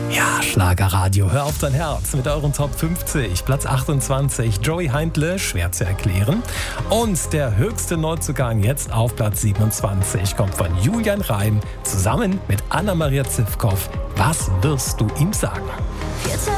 Ja, Schlagerradio, hör auf dein Herz mit euren Top 50. Platz 28, Joey Heindle, schwer zu erklären. Und der höchste Neuzugang jetzt auf Platz 27 kommt von Julian Reim zusammen mit Anna-Maria Zivkow. Was wirst du ihm sagen? Jetzt